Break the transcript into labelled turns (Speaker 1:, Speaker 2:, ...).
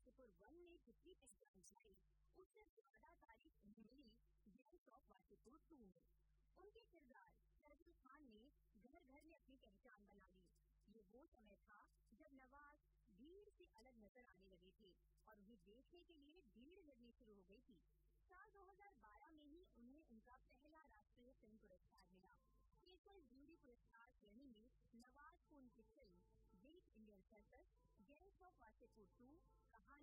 Speaker 1: वासेपुर 1 में जितनी पहचान जाई उससे ज्यादा तारीफ उन्हें मिली गैंग्स ऑफ वासेपुर 2 में। उनके किरदार फैजल खान ने घर घर में अपनी पहचान बना ली। ये वो समय था जब नवाज भीड़ से अलग नजर आने लगे थे और उन्हें देखने के लिए भीड़ लगनी शुरू हो गई थी। साल 2012 में ही उन्हें उनका पहला राष्ट्रीय फिल्म पुरस्कार मिला। पीपल्स ब्यूटी पुरस्कार श्रेणी में नवाज को उनकी film great Indian circus, gangs of Wasseypur 2